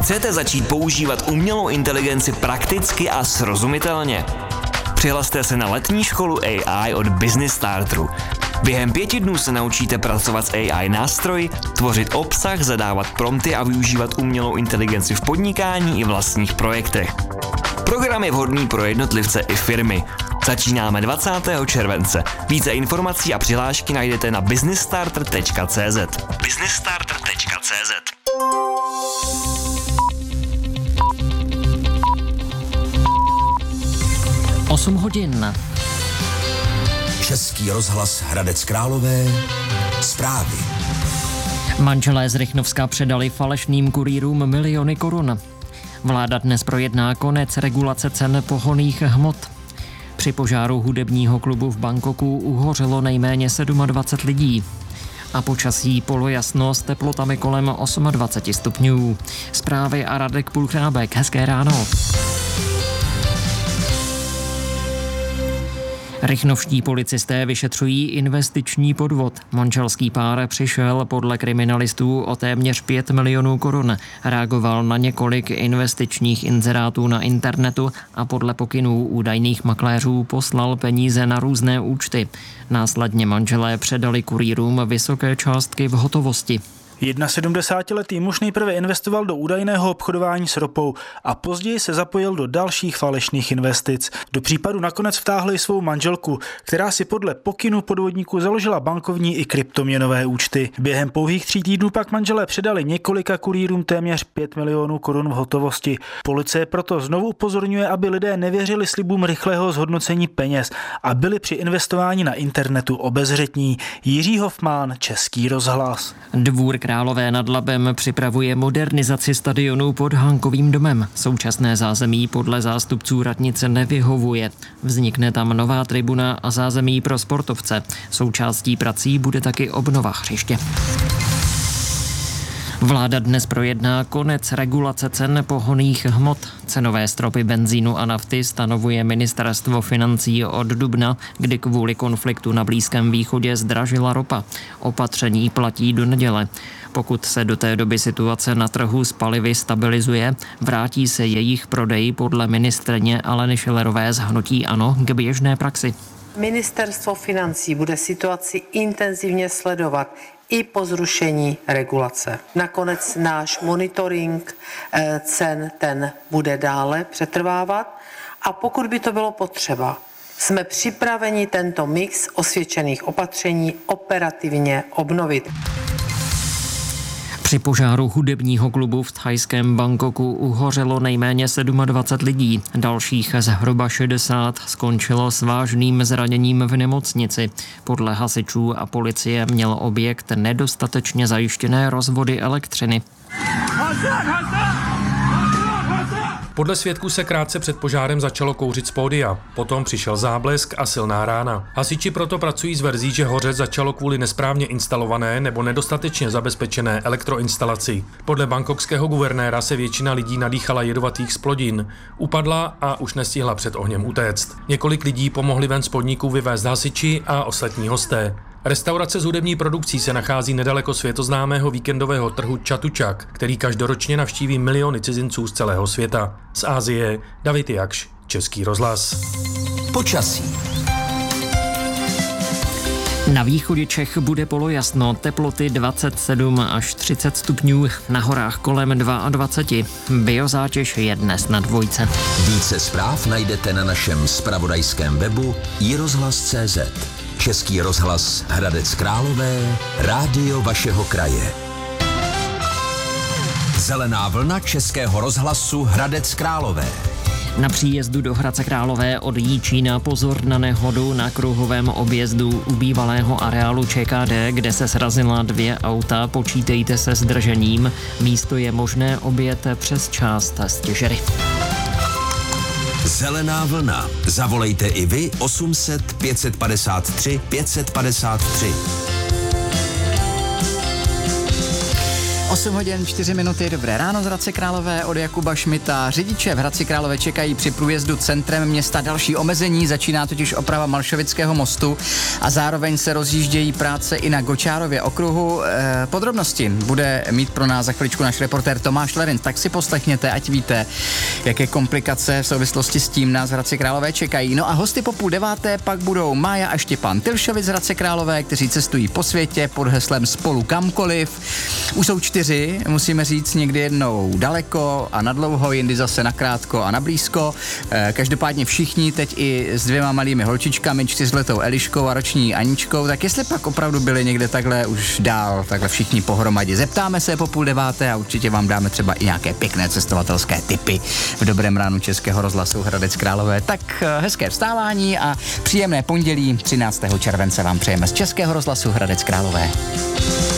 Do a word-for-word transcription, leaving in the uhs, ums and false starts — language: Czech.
Chcete začít používat umělou inteligenci prakticky a srozumitelně? Přihlaste se na letní školu A I od Business Starteru. Během pěti dnů se naučíte pracovat s A I nástroji, tvořit obsah, zadávat prompty a využívat umělou inteligenci v podnikání i vlastních projektech. Program je vhodný pro jednotlivce i firmy. Začínáme dvacátého července. Více informací a přihlášky najdete na business starter tečka cé zet. business starter tečka cé zet. osm hodin. Český rozhlas Hradec Králové. Zprávy. Manželé z Rychnovska předali falešným kurýrům miliony korun. Vláda dnes projedná konec regulace cen pohonných hmot. Při požáru hudebního klubu v Bangkoku uhořelo nejméně dvacet sedm lidí. A počasí polojasno s teplotami kolem dvacet osm stupňů. Zprávy a Radek Pulchrábek. Hezké ráno. Rychnovští policisté vyšetřují investiční podvod. Manželský pár přišel podle kriminalistů o téměř pět milionů korun. Reagoval na několik investičních inzerátů na internetu a podle pokynů údajných makléřů poslal peníze na různé účty. Následně manželé předali kurýrům vysoké částky v hotovosti. sedmdesátiletý muž nejprve investoval do údajného obchodování s ropou a později se zapojil do dalších falešných investic. Do případu nakonec vtáhli svou manželku, která si podle pokynu podvodníků založila bankovní i kryptoměnové účty. Během pouhých tří týdnů pak manželé předali několika kurýrům téměř pět milionů korun v hotovosti. Policie proto znovu upozorňuje, aby lidé nevěřili slibům rychlého zhodnocení peněz a byli při investování na internetu obezřetní. Jiří Hofmann, Český rozhlas. Dvůr Králové nad Labem připravuje modernizaci stadionu pod Hankovým domem. Současné zázemí podle zástupců radnice nevyhovuje. Vznikne tam nová tribuna a zázemí pro sportovce. Součástí prací bude taky obnova hřiště. Vláda dnes projedná konec regulace cen pohonných hmot. Cenové stropy benzínu a nafty stanovuje ministerstvo financí od dubna, kdy kvůli konfliktu na Blízkém východě zdražila ropa. Opatření platí do neděle. Pokud se do té doby situace na trhu s palivy stabilizuje, vrátí se jejich prodej podle ministryně Aleny Schillerové z hnutí ANO k běžné praxi. Ministerstvo financí bude situaci intenzivně sledovat i po zrušení regulace. Nakonec náš monitoring cen, ten bude dále přetrvávat a pokud by to bylo potřeba, jsme připraveni tento mix osvědčených opatření operativně obnovit. Při požáru hudebního klubu v thajském Bangkoku uhořelo nejméně dvacet sedm lidí. Dalších zhruba šedesát skončilo s vážným zraněním v nemocnici. Podle hasičů a policie měl objekt nedostatečně zajištěné rozvody elektřiny. Podle svědků se krátce před požárem začalo kouřit z pódia. Potom přišel záblesk a silná rána. Hasiči proto pracují s verzí, že hořet začalo kvůli nesprávně instalované nebo nedostatečně zabezpečené elektroinstalaci. Podle bangkokského guvernéra se většina lidí nadýchala jedovatých splodin. Upadla a už nestihla před ohněm utéct. Několik lidí pomohli ven z podniku vyvést hasiči a ostatní hosté. Restaurace s hudební produkcí se nachází nedaleko světoznámého víkendového trhu Chatuchak, který každoročně navštíví miliony cizinců z celého světa. Z Asie David Jakš, Český rozhlas. Počasí. Na východě Čech bude polojasno, teploty dvacet sedm až třicet stupňů, na horách kolem dvacet dva. Biozátěž je dnes na dvojce. Více zpráv najdete na našem zpravodajském webu i rozhlas tečka cé zet. Český rozhlas Hradec Králové, rádio vašeho kraje. Zelená vlna Českého rozhlasu Hradec Králové. Na příjezdu do Hradce Králové od Jíčína pozor na nehodu na kruhovém objezdu u bývalého areálu ČKD, kde se srazila dvě auta, počítejte se s držením. Místo je možné objet přes část Stěžery. Zelená vlna. Zavolejte i vy osm set pět padesát tři pět padesát tři. osm hodin čtyři minuty, dobré ráno z Hradce Králové od Jakuba Šmita. Řidiče v Hradci Králové čekají při průjezdu centrem města další omezení, začíná totiž oprava Malšovického mostu a zároveň se rozjíždějí práce i na Gočárově okruhu. E, podrobnosti bude mít pro nás za chviličku náš reportér Tomáš Lerinc, tak si poslechněte, ať víte, jaké komplikace v souvislosti s tím nás v Hradci Králové čekají. No a hosty po půl deváté pak budou Mája a Štěpán Tylšovic z Hradce Králové, kteří cestují po světě pod heslem Spolu kamkoliv. Už jsou čtyři, musíme říct, někdy jednou daleko a nadlouho, jindy zase nakrátko a nablízko. E, každopádně všichni teď i s dvěma malými holčičkami, čtyřletou Eliškou a roční Aničkou, tak jestli pak opravdu byli někde takhle už dál, takhle všichni pohromadě. Zeptáme se po půl deváté a určitě vám dáme třeba i nějaké pěkné cestovatelské tipy v dobrém ránu Českého rozhlasu Hradec Králové. Tak hezké vstávání a příjemné pondělí třináctého července vám přejeme z Českého rozhlasu Hradec Králové.